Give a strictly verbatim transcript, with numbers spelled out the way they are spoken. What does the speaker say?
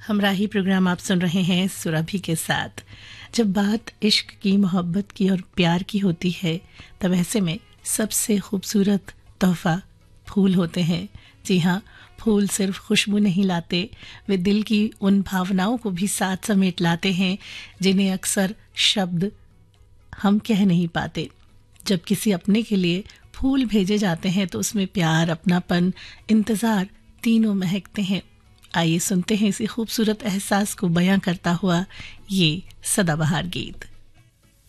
हमराही programme आप सुन रहे हैं सुरभि के साथ। जब बात इश्क की, मोहब्बत की और प्यार की होती है तब ऐसे में सबसे खूबसूरत तोहफा फूल होते हैं। जी हाँ, फूल सिर्फ खुशबू नहीं लाते, वे दिल की उन भावनाओं को भी साथ समेट लाते हैं जिन्हें अक्सर शब्द हम कह नहीं पाते। जब किसी अपने के लिए फूल भेजे जाते हैं तो उसमें प्यार, अपनापन, इंतज़ार तीनों महकते हैं। आइए सुनते हैं इसी खूबसूरत एहसास को बयां करता हुआ ये सदाबहार गीत।